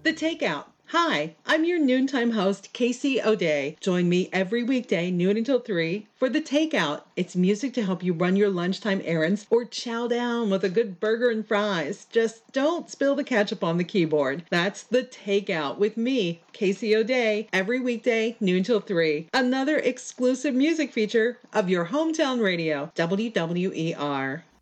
The Takeout. Hi, I'm your noontime host, Casey O'Day. Join me every weekday, noon until 3, for The Takeout. It's music to help you run your lunchtime errands or chow down with a good burger and fries. Just don't spill the ketchup on the keyboard. That's The Takeout with me, Casey O'Day, every weekday, noon till 3. Another exclusive music feature of your hometown radio, WWER.